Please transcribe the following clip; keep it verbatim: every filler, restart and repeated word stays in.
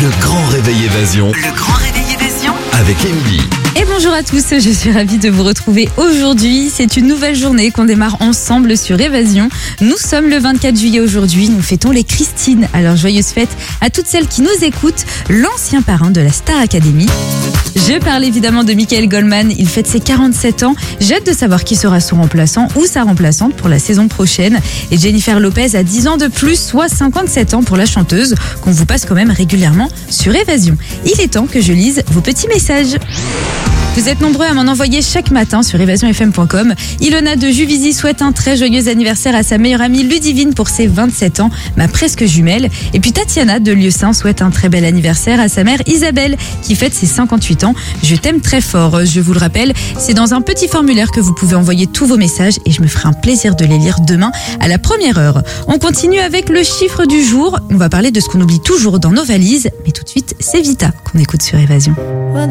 Le grand réveil évasion. Le grand réveil évasion Avec Émilie. Et bonjour à tous, je suis ravie de vous retrouver aujourd'hui. C'est une nouvelle journée qu'on démarre ensemble sur Évasion. Nous sommes le vingt-quatre juillet aujourd'hui, nous fêtons les Christine. Alors joyeuse fête à toutes celles qui nous écoutent, l'ancien parrain de la Star Academy. Je parle évidemment de Michael Goldman, il fête ses quarante-sept ans. J'ai hâte de savoir qui sera son remplaçant ou sa remplaçante pour la saison prochaine. Et Jennifer Lopez a dix ans de plus, soit cinquante-sept ans pour la chanteuse, qu'on vous passe quand même régulièrement sur Évasion. Il est temps que je lise vos petits messages. Vous êtes nombreux à m'en envoyer chaque matin sur évasion f m point com. Ilona de Juvisy souhaite un très joyeux anniversaire à sa meilleure amie Ludivine pour ses vingt-sept ans, ma presque jumelle. Et puis Tatiana de Lieu-Saint souhaite un très bel anniversaire à sa mère Isabelle qui fête ses cinquante-huit ans. Je t'aime très fort. Je vous le rappelle, c'est dans un petit formulaire que vous pouvez envoyer tous vos messages et je me ferai un plaisir de les lire demain à la première heure. On continue avec le chiffre du jour. On va parler de ce qu'on oublie toujours dans nos valises. Mais tout de suite, c'est Vita qu'on écoute sur Évasion.